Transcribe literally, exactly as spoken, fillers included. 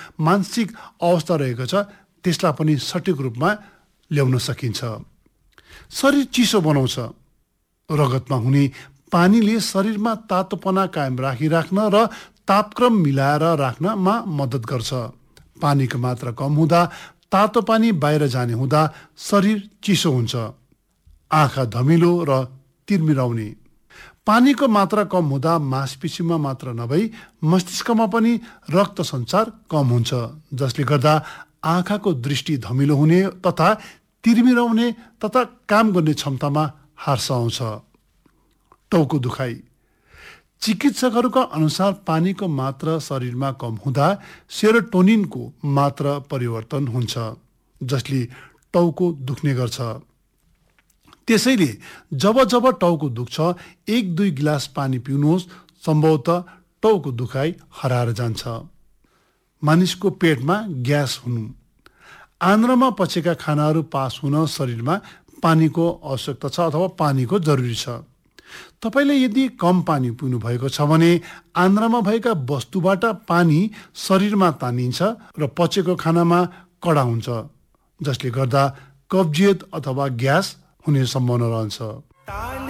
मानसिक अवस्था रहेको छ त्यसलाई पनि सठिक रूपमा ल्याउन सकिन्छ। शरीर चिसो बनाउँछ। रगतमा हुने पानीले शरीरमा तातोपना कायम राखिराख्न र तापक्रम मिलाएर राख्नमा मद्दत गर्छ। पानीको मात्रा कम हुँदा तातो पानी बाहिर जाने हुँदा शरीर चिसो हुन्छ। आँखा धमिलो र तिर्मिराउने। पानीको मात्रा कम हुँदा मांसपेशीमा मात्र नभई मस्तिष्कमा पनि रक्त सञ्चार कम हुन्छ, जसले गर्दा आँखाको दृष्टि धमिलो हुने तथा तिर्मिराउने तथा काम गर्ने क्षमतामा ह्रास आउँछ। टाउको दुखाइ। चिकित्सकहरूका अनुसार पानीको मात्रा शरीरमा कम हुँदा सेरोटोनिनको मात्रा परिवर्तन हुन्छ, जसले टाउको दुख्ने गर्छ। त्यसैले जब जब टाउको दुख्छ एक दुई गिलास पानी पिउनुहोस्, सम्भवतः टाउको दुखाइ हराएर जान्छ। मानिसको पेटमा ग्यास हुनु। आन्द्रामा पचेका खानाहरू पास हुन शरीरमा पानीको आवश्यकता छ अथवा पानीको जरुरी छ। तपाईले यदि कम पानी पिउनु भएको छ भने आन्द्रामा भएका वस्तुबाट पानी शरीरमा तानिन्छ र पचेको खानामा कडा हुन्छ, जसले गर्दा कब्जियत अथवा ग्यास हुने सम्भावना रहन्छ।